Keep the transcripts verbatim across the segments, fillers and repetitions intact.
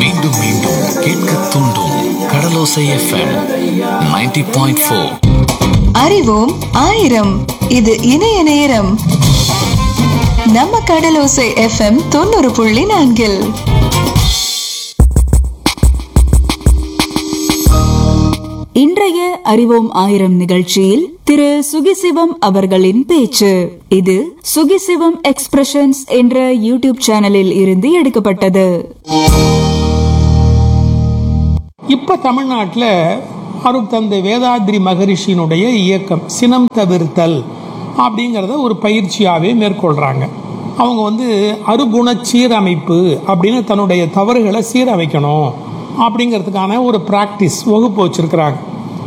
மீண்டும் மீண்டும் கேட்க தூண்டும் கடலோசை எஃப்எம் நைன்டி பாயிண்ட் ஃபோர். அறிவோம் ஆயிரம். இது இணைய நேரம். நம்ம கடலோசை எஃப்எம் தொண்ணூறு புள்ளி நான்கில் இன்றைய அறிவோம் ஆயிரம் நிகழ்ச்சியில் திரு சுகிசிவம் அவர்களின் பேச்சு. இது சுகிசிவம் எக்ஸ்பிரஷன்ஸ் என்ற யூடியூப் சேனலில் இருந்து எடுக்கப்பட்டது. இப்ப தமிழ்நாட்டில் அருட்தந்தை வேதாத்ரி மகரிஷியினுடைய இயக்கம் சினம் தவிர்த்தல் அப்படிங்கிறத ஒரு பயிற்சியாகவே மேற்கொள்றாங்க. அவங்க வந்து அருகுண சீரமைப்பு அப்படின்னு தன்னுடைய தவறுகளை சீரமைக்கணும் அப்படிங்கிறதுக்கான ஒரு பிராக்டிஸ் வகுப்பு வச்சிருக்கிறாங்க.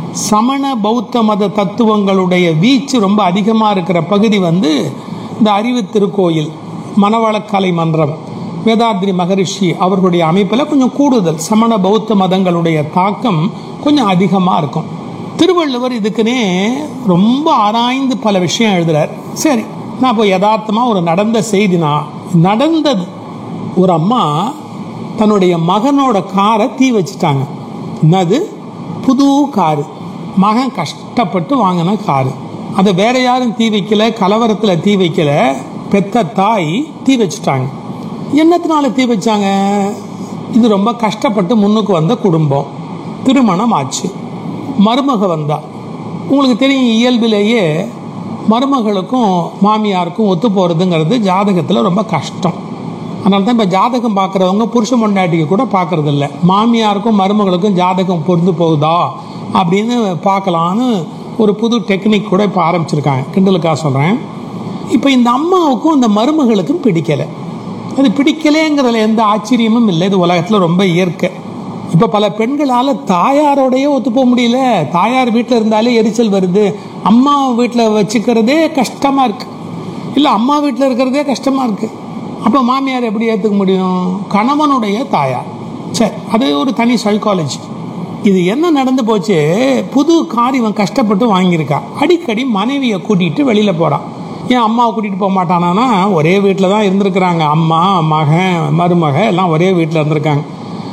சமண பௌத்த மத தத்துவங்களுடைய வீச்சு ரொம்ப அதிகமாக இருக்கிற பகுதி வந்து இந்த அறிவு திருக்கோயில் மனவளக்கலை மன்றம் வேதாத்ரி மகரிஷி அவர்களுடைய அமைப்பில் கொஞ்சம் கூடுதல் சமண பௌத்த மதங்களுடைய தாக்கம் கொஞ்சம் அதிகமாக இருக்கும். திருவள்ளுவர் இதுக்குன்னே ரொம்ப ஆராய்ந்து பல விஷயம் எழுதுறார். சரி, நான் இப்போ யதார்த்தமாக ஒரு நடந்த செய்தினா நடந்தது. ஒரு அம்மா தன்னுடைய மகனோட காரை தீ வச்சுட்டாங்க. என்னது? புது காரு, மகன் கஷ்டப்பட்டு வாங்கின காரு. அதை வேற யாரும் தீ வைக்கல, கலவரத்தில் தீ வைக்கல, பெத்த தாய் தீ வச்சுட்டாங்க. என்னத்தினால தீ வச்சாங்க? இது ரொம்ப கஷ்டப்பட்டு முன்னுக்கு வந்த குடும்பம். திருமணம் ஆச்சு, மருமக வந்தா. உங்களுக்கு தெரியும், இயல்பிலேயே மருமகளுக்கும் மாமியாருக்கும் ஒத்து போகிறதுங்கிறது ஜாதகத்தில் ரொம்ப கஷ்டம். அதனால தான் இப்போ ஜாதகம் பார்க்குறவங்க புருஷ பொண்டாட்டிக்கு கூட பார்க்கறது இல்லை. மாமியாருக்கும் மருமகளுக்கும் ஜாதகம் பொருந்து போகுதா அப்படின்னு பார்க்கலான்னு ஒரு புது டெக்னிக் கூட இப்போ ஆரம்பிச்சிருக்காங்க. கிண்டலுக்காக சொல்கிறேன். இப்போ இந்த அம்மாவுக்கும் இந்த மருமகளுக்கும் பிடிக்கலை. அது பிடிக்கலைங்கிறதுல எந்த ஆச்சரியமும் இல்லை. இது உலகத்தில் ரொம்ப இயற்கை. இப்போ பல பெண்களால் தாயாரோடையே ஒத்து போக முடியல. தாயார் வீட்டில் இருந்தாலே எரிச்சல் வருது. அம்மா வீட்டில் வச்சுக்கிறதே கஷ்டமாக இருக்குது, இல்லை அம்மா வீட்டில் இருக்கிறதே கஷ்டமாக இருக்குது. அப்போ மாமியார் எப்படி ஏற்றுக்க முடியும்? கணவனுடைய தாயார். சரி, அது ஒரு தனி சைக்காலஜி. இது என்ன நடந்து போச்சு? புது கார் இவன் கஷ்டப்பட்டு வாங்கியிருக்கா. அடிக்கடி மனைவியை கூட்டிகிட்டு வெளியில் போகிறான். ஏன் அம்மாவை கூட்டிகிட்டு போக மாட்டானா? ஒரே வீட்டில் தான் இருந்திருக்கிறாங்க. அம்மா, மகன், மருமக எல்லாம் ஒரே வீட்டில் இருந்திருக்காங்க.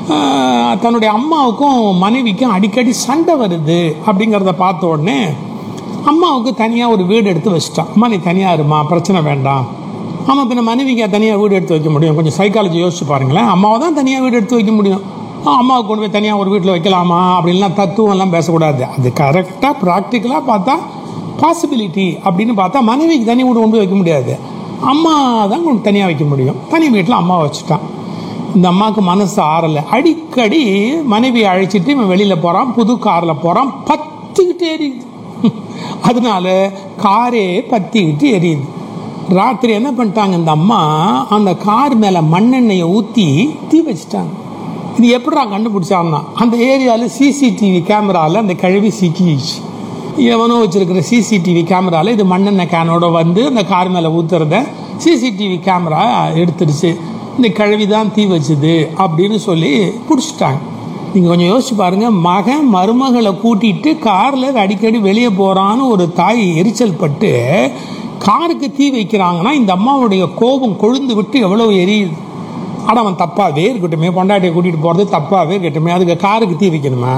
தன்னுடைய அம்மாவுக்கும் மனைவிக்கும் அடிக்கடி சண்டை வருது அப்படிங்கிறத பார்த்த உடனே அம்மாவுக்கு தனியாக ஒரு வீடு எடுத்து வச்சுட்டான். அம்மா நீ தனியாக இருமா, பிரச்சனை வேண்டாம். ஆமாம், பின்ன மனைவிக்கு தனியாக வீடு எடுத்து வைக்க முடியும்? கொஞ்சம் சைக்காலஜி யோசிச்சு பாருங்களேன். அம்மாவை தான் தனியாக வீடு எடுத்து வைக்க முடியும். அம்மாவுக்கு கொண்டு போய் தனியாக ஒரு வீட்டில் வைக்கலாமா அப்படின்லாம் தத்துவம்லாம் பேசக்கூடாது. அது கரெக்டாக ப்ராக்டிக்கலாக பார்த்தா பாசிபிலிட்டி அப்படின்னு பார்த்தா மனைவிக்கு தனி வீடு கொண்டு வைக்க முடியாது. அம்மா தான் கொண்டு தனியாக வைக்க முடியும். தனி வீட்டில் அம்மா வச்சுட்டான். இந்த அம்மாவுக்கு மனசு ஆறலை. அடிக்கடி மனைவியை அழைச்சிட்டு இவன் வெளியில் போகிறான், புது காரில் போகிறான், பத்திக்கிட்டு எரியுது. அதனால காரே பத்திக்கிட்டு எரியுது. ராத்திரி என்ன பண்ணிட்டாங்க இந்த அம்மா, அந்த கார் மேலே மண்ணெண்ணெயை ஊற்றி தீ வச்சுட்டாங்க. இது எப்படா கண்டுபிடிச்சாங்கன்னா, அந்த ஏரியாவில் சிசிடிவி கேமராவில் அந்த கழுவி சிக்கிச்சு. எவனோ வச்சிருக்கிற சிசிடிவி கேமராவில் இது மண்ணெண்ணெய் கேனோட வந்து அந்த கார் மேலே ஊற்றுறத சிசிடிவி கேமரா எடுத்துருச்சு. இந்த கழுவி தான் தீ வச்சுது அப்படின்னு சொல்லி பிடிச்சிட்டாங்க. நீங்கள் கொஞ்சம் யோசிச்சு பாருங்கள். மகன் மருமகளை கூட்டிகிட்டு காரில் அடிக்கடி வெளியே போகிறான்னு ஒரு தாய் எரிச்சல் பட்டு காருக்கு தீ வைக்கிறாங்கன்னா இந்த அம்மாவுடைய கோபம் கொழுந்து விட்டு எவ்வளோ எரியுது. ஆனால் அவன் தப்பாகவே இருக்கட்டுமே, பொண்டாட்டியை கூட்டிகிட்டு போகிறது தப்பாகவே இருக்கட்டுமே, அதுக்கு காருக்கு தீ வைக்கணுமா?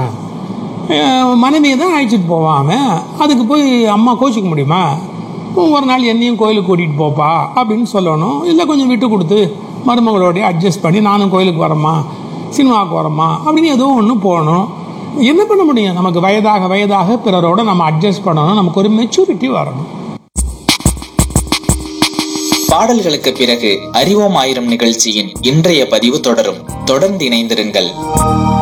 மனைவியை தான் அழைச்சிட்டு போவான் அவன். அதுக்கு போய் அம்மா கோச்சிக்க முடியுமா? ஒரு நாள் என்னையும் கோயிலுக்கு கூட்டிகிட்டு போப்பா அப்படின்னு சொல்லணும். இல்லை கொஞ்சம் விட்டு கொடுத்து மருமகளோடைய அட்ஜஸ்ட் பண்ணி நானும் கோயிலுக்கு வரேம்மா, சினிமாவுக்கு வரேம்மா அப்படின்னு ஏதோ ஒன்று போகணும். என்ன பண்ண முடியும்? நமக்கு வயதாக வயதாக பிறரோட நம்ம அட்ஜஸ்ட் பண்ணணும். நமக்கு ஒரு மெச்சூரிட்டி வரணும். பாடல்களுக்கு பிறகு அறிவோம் ஆயிரம் நிகழ்ச்சியின் இன்றைய பதிவு தொடரும். தொடர்ந்து இணைந்திருங்கள்.